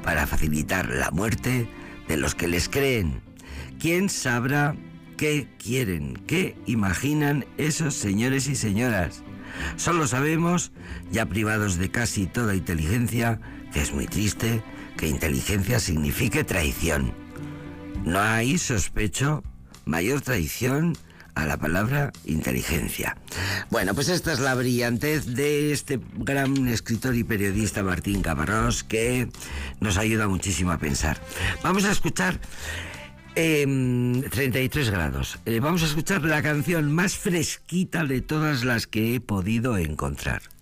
para facilitar la muerte de los que les creen. ¿Quién sabrá qué quieren, qué imaginan esos señores y señoras? Solo sabemos, ya privados de casi toda inteligencia, que es muy triste que inteligencia signifique traición. No hay, sospecho, mayor traición a la palabra inteligencia. Bueno, pues esta es la brillantez de este gran escritor y periodista Martín Caparrós, que nos ayuda muchísimo a pensar. Vamos a escuchar 33 grados. Vamos a escuchar la canción más fresquita de todas las que he podido encontrar.